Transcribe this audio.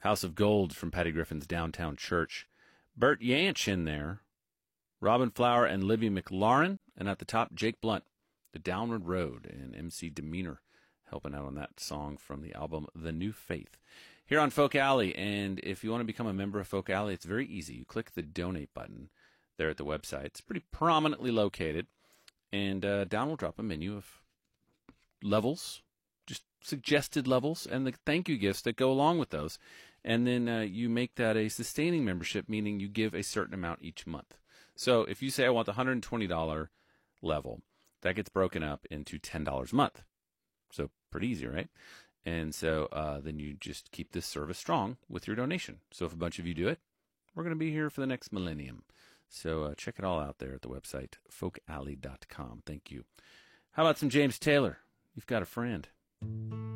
House of Gold from Patty Griffin's Downtown Church. Bert Yanch in there. Robin Flower and Livy McLaurin. And at the top, Jake Blunt, The Downward Road, and MC Demeanor helping out on that song from the album The New Faith. Here on Folk Alley, and if you want to become a member of Folk Alley, it's very easy. You click the donate button there at the website. It's pretty prominently located, and down will drop a menu of levels, just suggested levels, and the thank you gifts that go along with those. And then you make that a sustaining membership, meaning you give a certain amount each month. So if you say, I want the $120 level, that gets broken up into $10 a month. So pretty easy, right? And so then you just keep this service strong with your donation. So if a bunch of you do it, we're going to be here for the next millennium. So check it all out there at the website, folkalley.com. Thank you. How about some James Taylor? You've got a friend.